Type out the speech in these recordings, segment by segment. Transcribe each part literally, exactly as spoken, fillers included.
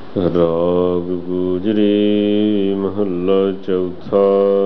ਰਾਗ ਗੁਜਰੀ ਮਹੱਲਾ ਚੌਥਾ।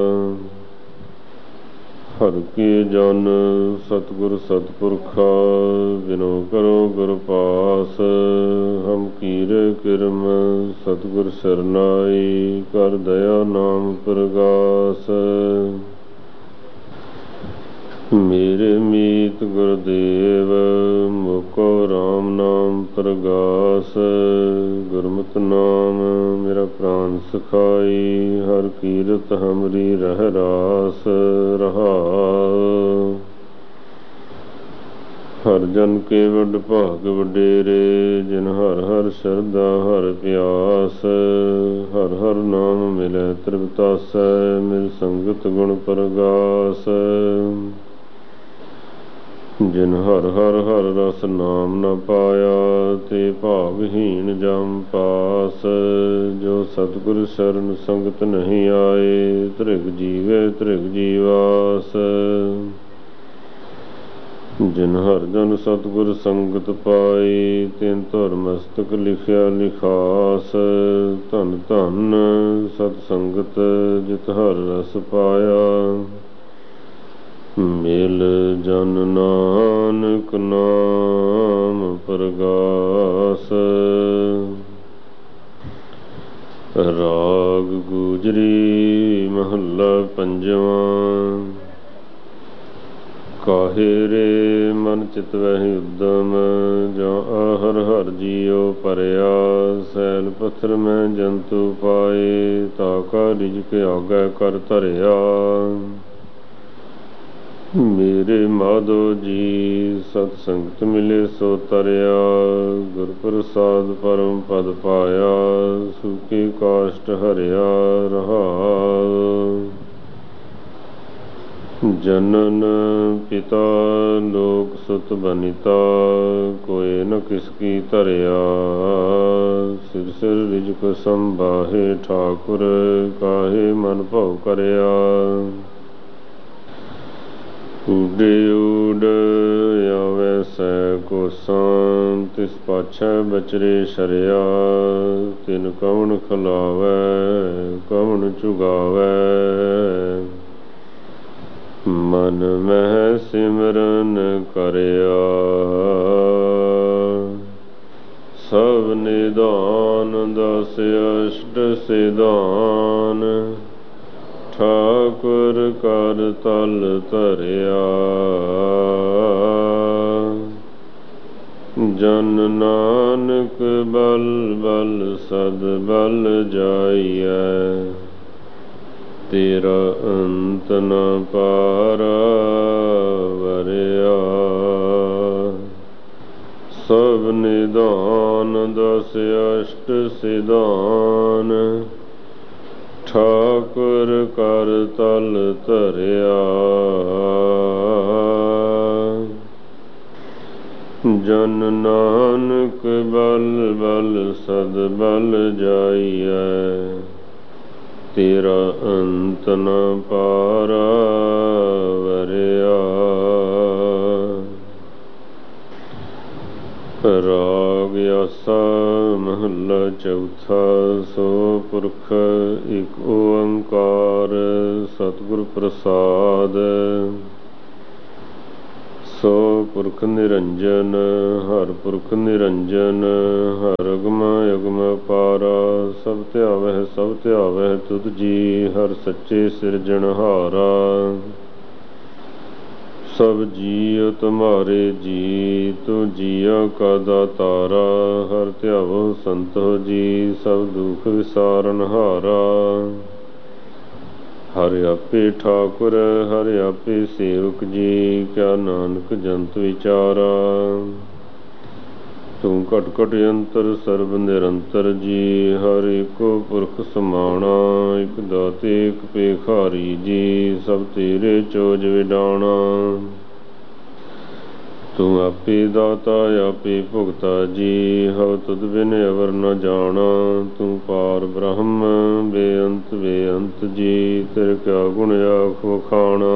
ਹਰਿ ਕੀ ਜਨ ਸਤਿਗੁਰ ਸਤਿਪੁਰਖਾ, ਬਿਨੋ ਕਰੋ ਗੁਰ ਪਾਸ। ਹਮ ਕੀਰੇ ਕਿਰਮ ਸਤਿਗੁਰ ਸਰਨਾਈ, ਕਰ ਦਇਆ ਨਾਮ ਪ੍ਰਗਾਸ। ਮੇਰੇ ਮੀਤ ਗੁਰਦੇਵ, ਮੋਕੋ ਰਾਮ ਨਾਮ ਪ੍ਰਗਾਸ। ਗੁਰਮਤਿ ਨਾਮ ਮੇਰਾ ਪ੍ਰਾਨ ਸਖਾਈ, ਹਰਿ ਕੀਰਤ ਹਮਰੀ ਰਹਿ ਰਾਸ। ਰਹਾਉ ਹਰਿ ਜਨ ਕੇ ਵਡ ਭਾਗ ਵਡੇਰੇ, ਜਿਨ ਹਰਿ ਹਰਿ ਸ਼ਰਧਾ ਹਰਿ ਪਿਆਸ। ਹਰਿ ਹਰਿ ਨਾਮ ਮਿਲੈ ਤ੍ਰਿਪਤਾਸੈ, ਮਿਲ ਸੰਗਤ ਗੁਣ ਪ੍ਰਗਾਸ। ਜਿਨ ਹਰਿ ਹਰਿ ਹਰਿ ਰਸ ਨਾਮ ਨ ਪਾਇਆ, ਤੇ ਭਾਗਹੀਣ ਜਮ ਪਾਸ। ਜੋ ਸਤਿਗੁਰ ਸ਼ਰਨ ਸੰਗਤ ਨਹੀਂ ਆਏ, ਧ੍ਰਿਗ ਜੀਵੇ ਧ੍ਰਿਗ ਜੀਵਾਸ। ਜਿਨ ਹਰਿ ਜਨ ਸਤਿਗੁਰ ਸੰਗਤ ਪਾਈ, ਤਿਨ ਧੁਰ ਮਸਤਕ ਲਿਖਿਆ ਲਿਖਾਸ। ਧਨ ਧਨ ਸਤ ਸੰਗਤ ਜਿਤ ਹਰਿ ਰਸ ਪਾਇਆ, ਮਿਲ ਜਨ ਨਾਨਕ ਨਾਮ ਪ੍ਰਗਾਸ। ਰਾਗ ਗੁਜਰੀ ਮਹੱਲਾ ਪੰਜਵਾਂ। ਕਾਹੇ ਰੇ ਮਨ ਚਿਤ ਵਹਿ ਉਦਮ, ਜਾਂ ਆਹਰ ਹਰਿ ਜੀਉ ਭਰਿਆ। ਸੈਲ ਪੱਥਰ ਮੈਂ ਜੰਤੂ ਪਾਏ, ਤਾ ਕਾ ਰਿਜਕ ਆਗੈ ਕਰ ਧਰਿਆ। ਮੇਰੇ ਮਾਧੋ ਜੀ ਸਤ ਸੰਗਤ ਮਿਲੇ ਸੋ ਤਰਿਆ, ਗੁਰ ਪ੍ਰਸਾਦ ਪਰਮ ਪਦ ਪਾਇਆ। ਸੂਖੀ ਕਾਸ਼ਟ ਹਰਿਆ ਰਹਾਉ। ਜਨਨ ਪਿਤਾ ਲੋਕ ਸੁਤ ਬਨਿਤਾ, ਕੋਇ ਨ ਕਿਸ ਕੀ ਧਰਿਆ। ਸਿਰ ਸਿਰ ਰਿਜਕ ਸੰਭਾਹੇ ਠਾਕੁਰ, ਕਾਹੇ ਮਨ ਭਉ ਕਰਿਆ। ਊਡੇ ਊਡ ਆਵੈ ਸੈ ਕੋਸਾਂ, ਤਿਸ ਪਾਛੈ ਬਚਰੇ ਸ਼ਰਿਆ। ਤਿਨ ਕਵਣ ਖਲਾਵੈ ਕਵਣ ਚੁਗਾਵੈ, ਮਨ ਮਹਿ ਸਿਮਰਨ ਕਰਿਆ। ਸਭ ਨਿਦਾਨ ਦਸ ਅਸ਼ਟ ਸਿਧਾਨ, ਠਾਕੁਰ ਕਰ ਤਲ ਧਰਿਆ। ਜਨ ਨਾਨਕ ਬਲ ਬਲ ਸਦ ਬਲ ਜਾਈਐ, ਤੇਰਾ ਅੰਤ ਨ ਪਾਰਾ ਵਰਿਆ। ਸਭ ਨਿਦਾਨ ਦਸ ਅਸ਼ਟ ਸਿਧਾਨ, ਠਾਕੁਰ ਕਰ ਤਲ ਧਰਿਆ। ਜਨ ਨਾਨਕ ਬਲ ਬਲ ਸਦ ਬਲ ਜਾਈਐ, ਤੇਰਾ ਅੰਤ ਨ ਪਾਰਾ ਵਰਿਆ। ਰਾਗ ਆਸਾ ਮਹੱਲਾ ਚੌਥਾ। ਸੋ ਪੁਰਖ ਇਕ ਓੰਕਾਰ, ਸਤਿਗੁਰ ਪ੍ਰਸਾਦ। ਸੋ ਪੁਰਖ ਨਿਰੰਜਨ, ਹਰਿ ਪੁਰਖ ਨਿਰੰਜਨ। ਹਰਿ ਅਗਮ ਅਗਮ ਅਪਾਰਾ, ਸਭ ਧਿਆਵਹਿ ਸਭ ਧਿਆਵਹਿ ਤੁਧ ਜੀ। ਹਰਿ ਸੱਚੇ ਸਿਰਜਣਹਾਰਾ, ਸਭ ਜੀਉ ਤੁਮਹਾਰੇ ਜੀ। ਤੂੰ ਜੀਆਂ ਕਾ ਦਾਤਾਰਾ, ਹਰਿ ਧਿਆਵੋ ਸੰਤੋ ਜੀ। ਸਭ ਦੁਖ ਵਿਸਾਰਨਹਾਰਾ, ਹਰਿ ਆਪੇ ਠਾਕੁਰ ਹਰਿ ਆਪੇ ਸੇਵਕ ਜੀ। ਕਿਆ ਨਾਨਕ ਜੰਤ ਵਿਚਾਰਾ, ਤੂੰ ਘਟ ਘਟ ਯੰਤਰ ਸਰਬ ਨਿਰੰਤਰ ਜੀ। ਹਰਿ ਏਕੋ ਪੁਰਖ ਸਮਾਣਾ, ਇਕ ਦਾਤੇ ਇਕ ਭੇਖਾਰੀ ਜੀ। ਸਭ ਤੇਰੇ ਚੋਜ ਵਿਡਾਣਾ, ਤੂੰ ਆਪੇ ਦਾਤਾ ਆਪੇ ਭੁਗਤਾ ਜੀ। ਹਉ ਤੁਧ ਬਿਨ ਅਵਰ ਨ ਜਾਣਾ, ਤੂੰ ਪਾਰ ਬ੍ਰਹਮ ਬੇਅੰਤ ਬੇਅੰਤ ਜੀ। ਤੇਰੇ ਕਿਆ ਗੁਣ ਆਖ ਵਖਾਣਾ,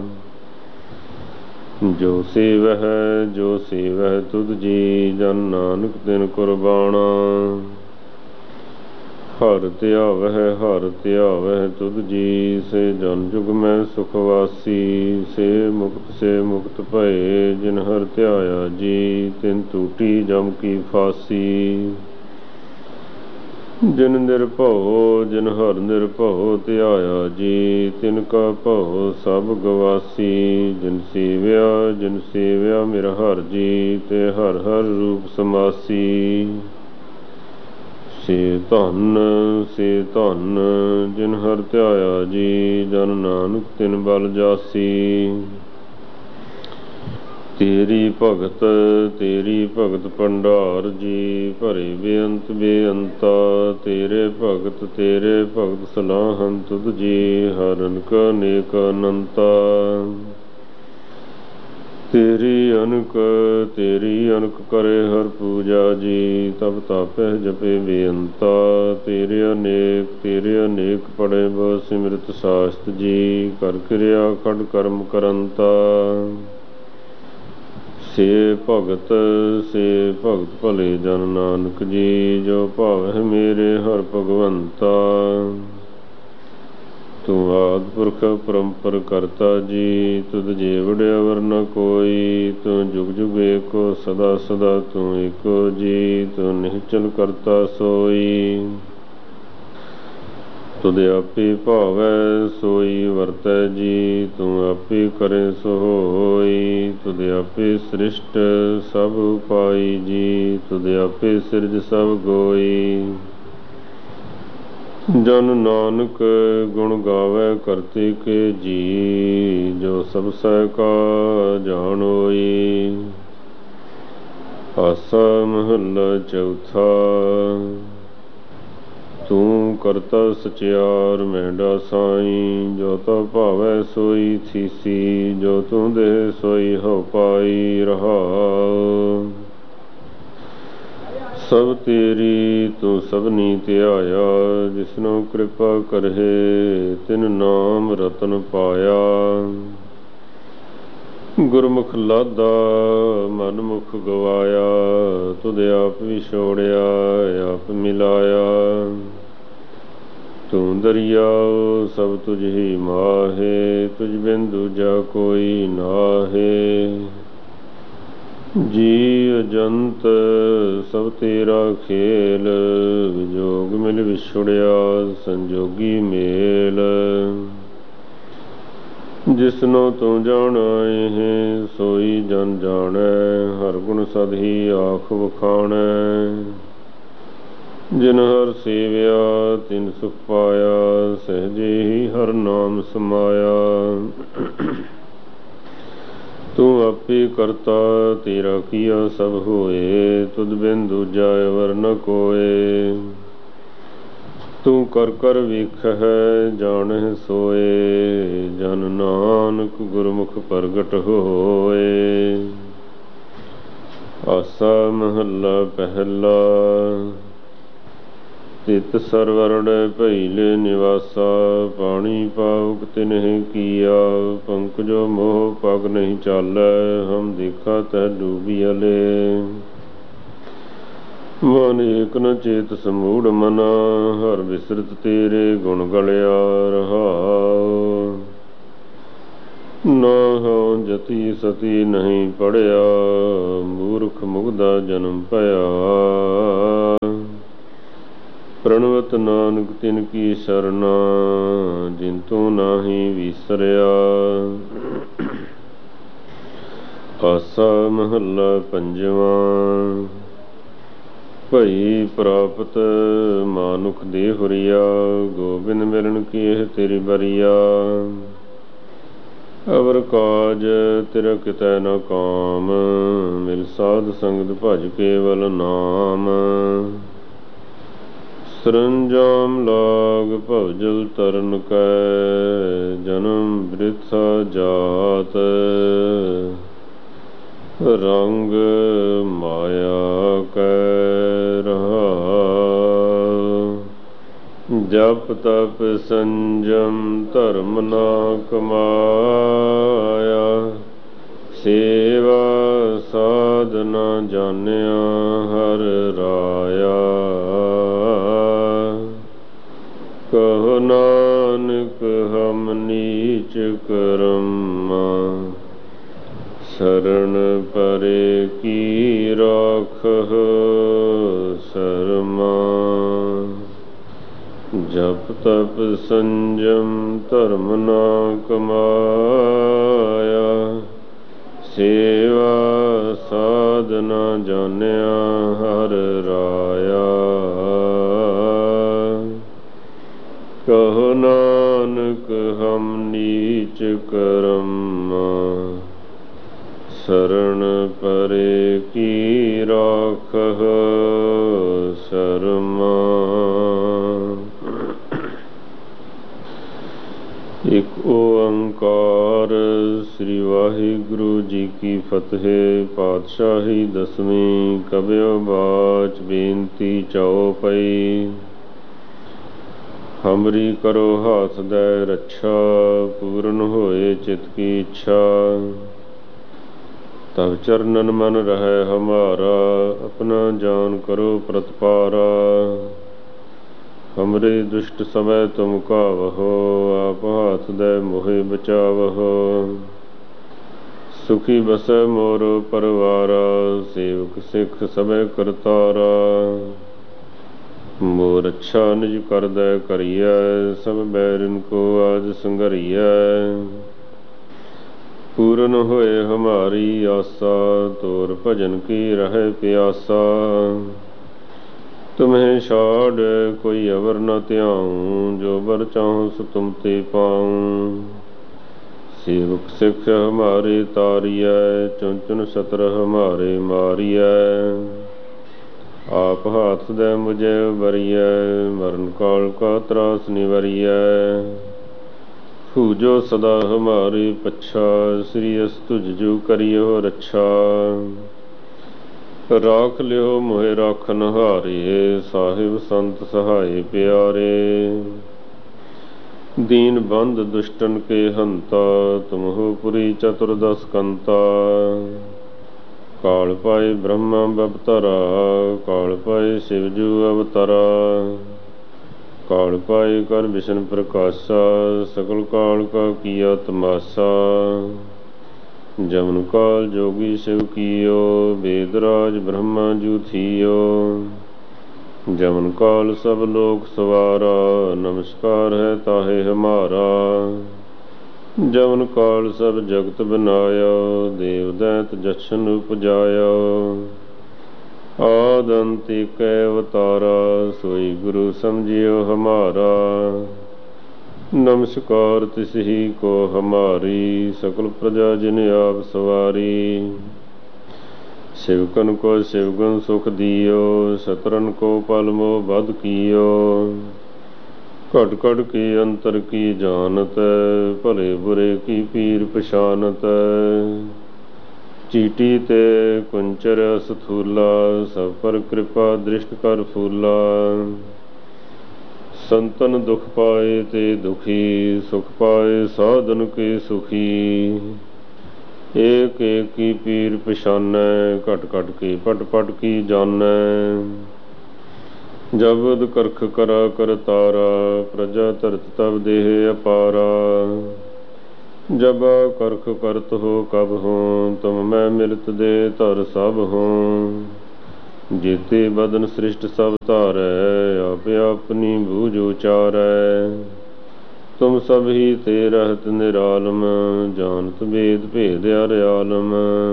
ਜੋ ਸੇਵਹਿ ਜੋ ਸੇਵਹਿ ਤੁਧ ਜੀ। ਜਨ ਨਾਨਕ ਤਿਨ ਕੁਰਬਾਣਾ, ਹਰ ਧਿਆਵਹਿ ਹਰ ਧਿਆਵਹਿ ਤੁਧ ਜੀ, ਸੇ ਜਨ ਜੁਗ ਮੈਂ ਸੁਖ ਵਾਸੀ। ਸੇ ਮੁਕਤ ਸੇ ਮੁਕਤ ਭਏ, ਜਿਨ ਹਰ ਧਿਆਇਆ ਜੀ, ਤਿਨ ਟੂਟੀ ਜਮ ਕੀ ਫਾਸੀ। ਜਿਨ ਨਿਰਭਉ ਜਿਨ ਹਰ ਨਿਰਭਉ ਧਿਆਇਆ ਜੀ, ਤਿਨ ਕਾ ਭਉ ਸਭ ਗਵਾਸੀ। ਜਿਨ ਸੇਵਿਆ ਜਿਨ ਸੇਵਿਆ ਮੇਰਾ ਹਰ ਜੀ, ਤੇ ਹਰ ਹਰ ਰੂਪ ਸਮਾਸੀ। ਸੇ ਧਨ ਸੇ ਧਨ ਜਿਨ ਹਰ ਧਿਆਇਆ ਜੀ, ਜਨ ਨਾਨਕ ਤਿਨ ਬਲ ਜਾਸੀ। ਤੇਰੀ ਭਗਤ ਤੇਰੀ ਭਗਤ ਭੰਡਾਰ ਜੀ, ਭਰੇ ਬੇਅੰਤ ਬੇਅੰਤਾ। ਤੇਰੇ ਭਗਤ ਤੇਰੇ ਭਗਤ ਸਲਾਹਨ ਤੁਧ ਜੀ, ਹਰ ਅਨਕ ਅਨੇਕ ਅਨੰਤਾ। ਤੇਰੀ ਅਨਕ ਤੇਰੀ ਅਨਕ ਕਰੇ ਹਰ ਪੂਜਾ ਜੀ, ਤਬ ਤਾਪਹਿ ਜਪੇ ਬੇਅੰਤਾ। ਤੇਰੇ ਅਨੇਕ ਤੇਰੇ ਅਨੇਕ ਪੜੇ ਬਹੁ ਸਿਮਰਤ ਸਾਸਤ ਜੀ, ਕਰ ਕਿਰਿਆ ਖੰਡ ਕਰਮ ਕਰੰਤਾ। ਸੇ ਭਗਤ ਸੇ ਭਗਤ ਭਲੇ ਜਨ ਨਾਨਕ ਜੀ, ਜੋ ਭਾਵਹਿ ਮੇਰੇ ਹਰ ਭਗਵੰਤਾ। ਤੂੰ ਆਦਿ ਪੁਰਖ ਪਰੰਪਰ ਕਰਤਾ ਜੀ, ਤੁਧ ਜੀਵੜ ਅਵਰ ਨ ਕੋਈ। ਤੂੰ ਜੁਗ ਜੁਗ ਏਕੋ ਸਦਾ ਸਦਾ ਤੂੰ ਏਕੋ ਜੀ, ਤੂੰ ਨਿਹਚਲ ਕਰਤਾ ਸੋਈ। ਤੁਧ ਆਪੇ ਭਾਵੈ ਸੋਈ ਵਰਤੈ ਜੀ, ਤੂੰ ਆਪੇ ਕਰੇ ਸੋ ਹੋਈ। ਤੁਧ ਆਪੇ ਸ੍ਰਿਸ਼ਟ ਸਭ ਉਪਾਈ ਜੀ, ਤੁਧ ਆਪੇ ਸਿਰਜ ਸਭ ਗੋਈ। ਜਨ ਨਾਨਕ ਗੁਣ ਗਾਵੈ ਕਰਤੇ ਕੇ ਜੀ, ਜੋ ਸਭ ਸਹਿ ਕਾ ਜਾਣ ਹੋਈ। ਆਸਾ ਮਹੱਲਾ ਚੌਥਾ। ਤੂੰ ਕਰਤਾ ਸਚਿਆਰ ਮਹਿੰਡਾ ਸਾਈ, ਜੋ ਤਾ ਭਾਵੈ ਸੋਈ ਥੀਸੀ। ਜੋ ਤੂੰ ਦੇ ਸੋਈ ਹਉ ਪਾਈ ਰਹਾਉ। ਸਭ ਤੇਰੀ ਤੂੰ ਸਭਨੀ ਧਿਆਇਆ, ਜਿਸਨੋ ਕਿਰਪਾ ਕਰਹਿ ਤਿਨ ਨਾਮ ਰਤਨ ਪਾਇਆ। ਗੁਰਮੁਖ ਲਾਧਾ ਮਨ ਮੁਖ ਗਵਾਇਆ, ਤੁਧ ਆਪ ਵਿਛੋੜਿਆ ਆਪ ਮਿਲਾਇਆ। ਤੂੰ ਦਰਿਆਉ ਸਭ ਤੁਝ ਹੀ ਮਾਹੇ, ਤੁਝ ਬਿਨ ਦੂਜਾ ਕੋਈ ਨਾਹੇ। ਜੀ ਅਜੰਤ ਸਭ ਤੇਰਾ ਖੇਲ, ਵਿਜੋਗ ਮਿਲ ਵਿਛੁੜਿਆ ਸੰਜੋਗੀ ਮੇਲ। ਜਿਸਨੋ ਤੂੰ ਜਾਣਾਏ ਸੋਈ ਜਨ ਜਾਣੈ, ਹਰ ਗੁਣ ਸਦ ਹੀ ਆਖ ਵਖਾਣੈ। ਜਿਨ ਹਰ ਸੇਵਿਆ ਤਿਨ ਸੁਖ ਪਾਇਆ, ਸਹਿਜੇ ਹੀ ਹਰ ਨਾਮ ਸਮਾਇਆ। ਤੂੰ ਆਪੇ ਕਰਤਾ ਤੇਰਾ ਕੀਆ ਸਭ ਹੋਏ, ਤੁਧ ਬਿਨ ਦੂਜਾ ਅਵਰ ਨ ਕੋਇ। ਤੂੰ ਕਰ ਕਰ ਵੇਖਹਿ ਜਾਣਹਿ ਸੋਏ, ਜਨ ਨਾਨਕ ਗੁਰਮੁਖ ਪ੍ਰਗਟ ਹੋਏ। ਆਸਾ ਮਹੱਲਾ ਪਹਿਲਾ। ਤਿਤ ਸਰਵਰਣ ਭਈਲੇ ਨਿਵਾਸਾ, ਪਾਣੀ ਪਾਉਕ ਤਿਨਹਿ ਕੀਆ। ਪੰਕਜੋ ਮੋਹ ਪਗ ਨਹੀਂ ਚਾਲੈ, ਹਮ ਦੇਖਾ ਤੈ ਡੂਬੀਅਲੇ। ਮਨ ਏਕ ਨ ਚੇਤ ਸਮੂੜ ਮਨਾ, ਹਰ ਬਿਸਰਤ ਤੇਰੇ ਗੁਣ ਗਲਿਆ ਰਹਾਉ। ਨਾ ਹਉ ਜਤੀ ਸਤੀ ਨਹੀਂ ਪੜਿਆ, ਮੂਰਖ ਮੁਗਧਾ ਜਨਮ ਭਇਆ। ਪ੍ਰਣਵਤ ਨਾਨਕ ਤਿਨ ਕੀ ਸਰਨਾ, ਜਿਨ ਤੂੰ ਨਾਹੀ ਵਿਸਰਿਆ। ਆਸਾ ਮਹੱਲਾ ਪੰਜਵਾਂ। ਭਈ ਪ੍ਰਾਪਤ ਮਾਨੁਖ ਦੇ ਹੁਰੀਆ, ਗੋਬਿੰਦ ਮਿਲਣ ਕੀ ਇਹ ਤੇਰੀ ਬਰੀਆ। ਅਵਰ ਕਾਜ ਤੇਰਾ ਕਿਤੈ ਨ ਕਾਮ, ਮਿਲ ਸਾਧ ਸੰਗਤ ਭਜ ਕੇਵਲ ਨਾਮ। ਸਰੰਜਾਮ ਲਾਗ ਭਵਜਲ ਤਰਨ ਕੈ, ਜਨਮ ਬ੍ਰਿਥਾ ਜਾਤ। ਰੰਗ ਮਾਇਆ ਕੈ ਰਹਾਉ। ਜਪ ਤਪ ਸੰਜਮ ਧਰਮ ਨਾ ਕਮਾਇਆ, ਸੇਵਾ ਸਾਧਨਾ ਜਾਣਿਆ ਹਰ ਰਾਇਆ। ਨੀਚ ਕਰਮ। शरण परे की राखह शर्मा। जप तप संजम धर्म ना कमाया। सेवा साधना जानिया हर राया। कहो नानक हम नीच करम। शरण परे की राखह शर्मा। एक ओंकार। श्री वाहिगुरु जी की फतेह। पातशाही दसवीं। कबियो बाच बेनती चौपई। हमरी करो हाथ दै रक्षा। पूर्ण होए चित की इच्छा। तब चरणन मन रहे हमारा। अपना जान करो प्रतिपारा। हमरे दुष्ट समय तुम कावहो। आप हाथ दे मोहे बचावहो। सुखी बसै मोर परवारा। सेवक सिख सबे करतारा। मोर अच्छा निज कर दे करियै। सब बैरिन को आज संघरियै। पूर्ण होए हमारी आशा। तोर भजन की रहे प्यासा। तुम्हें छाड़ कोई अवर न त्याऊं। जो बर चाहूं सो तुम ते पाऊं। सेवक सिख हमारे तारियै। चुन चुन सतर हमारे मारियै। आप हाथ दे मुझे उबरियै। मरण काल का त्रास निवरियै। पूजो सदा हमारे पच्छा। श्री अस तुझ जो करियो रक्षा। राख लियो मोहे राखन हारे। साहिब संत सहाय प्यारे। दीन बंद दुष्टन के हंता। तुम हो पुरी चतुर्दश कंता। काल पाए ब्रह्मा बबतरा। काल पाए शिवजू अवतरा। काल पाए कर विष्णु प्रकाशा। सकल काल का किया तमाशा। जमन काल जोगी शिव कियो। वेदराज ब्रह्मा जू थियो। जमन काल सब लोक सवारा। नमस्कार है ताहे हमारा। जमन काल सब जगत बनाया। देव दैत जछन उपजाया। आद अंत एक अवतारा। सोई गुरु समझियो हमारा। नमस्कार तिसही को हमारी। सकल प्रजा जिन आप सवारी। शिवकन को शिवगुण सुख दियो। सतरन को पल मोह बध कियो। घट घट की अंतर की जानत। भले बुरे की पीर पछानत। चीटी ते कुंचर स्थूला। सब पर कृपा दृष्ट कर फूला। संतन दुख पाए ते दुखी। सुख पाए साधन के सुखी। एक एक की पीर पछानै। घट घट की पट पट की जानै। जब उद करख करा कर तारा। प्रजा तरत तब देह अपारा। जब करख करत हो कब हो। तुम मैं मिलत दे तर सब हो। जेते बदन सृष्ट सब तारै। आप अपनी बूझ उचारै। तुम सब ही ते रहत निरालम। जानत वेद भेद अर आलम।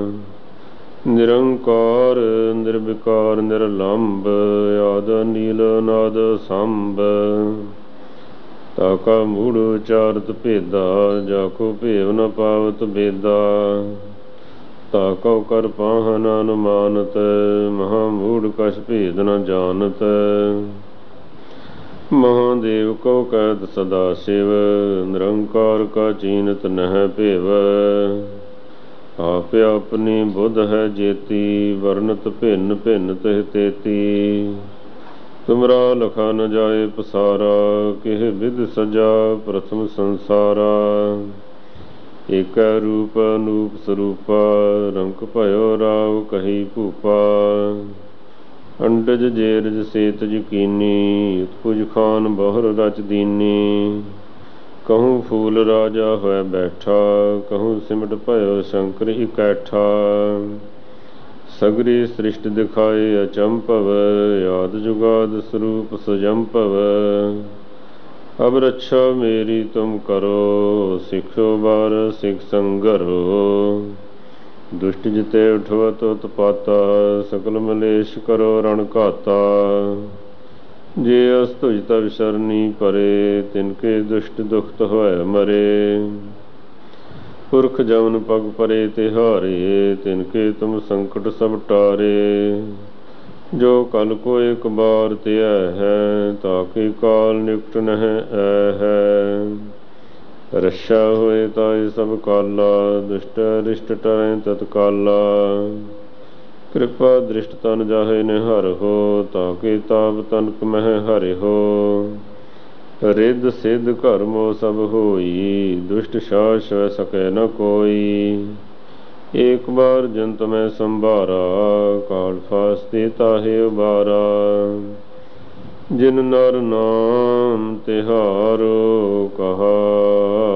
निरंकार निर्विकार निरलंब। आद नील नाद संभ। ताका मूढ़ उचारत भेदा। जाको भेव न पावत बेदा। ताको कर पाहन अनुमानत। महामूढ़ कछ भेद न जानत। महादेव को कहत सदा शिव। निरंकार का चीनत नह भेव। आप अपनी बुध है जेती। वर्णत भिन्न भिन्न तिह तेती। तुमरा लखा न जाए पसारा। किह विध सजा प्रथम संसारा। एक रूप अनूप स्वरूपा। रंक भयो राव कही भूपा। अंडज जेरज सेतज कीनी। उत्पुज खान बहुर रच दीनी। कहूँ फूल राजा होए बैठा, कहूँ सिमट भयो शंकर इकैठा। सगरी सृष्टि दिखाए अचंपव, याद जुगाद स्वरूप सुजंपव। अब रक्षा मेरी तुम करो, सिखो बार सिख संगरो। दुष्ट जिते उठवत उत्पाता, सकल मलेश करो रण घाता। जे अस तुझ तब शरणी परे, तिनके दुष्ट दुखत होए मरे। पुरख जमन पग परे तिहारे, तिनके तुम संकट सब टारे। जो कल को एक बार त्या है, ताकि काल निकट नह है। रक्षा होए ताए सब काला, दुष्ट अरिष्ट टरै तत्काला। कृपा दृष्ट तन जाहे निहर हो, ताकि ताप तनक मह हरि हो। रिद्ध सिद्ध कर्मो सब होई, दुष्ट शास सकै न कोई। एक बार जंत मैं संभारा, काल फास्ते ताहे उबारा। जिन नर नाम तिहारो कहा,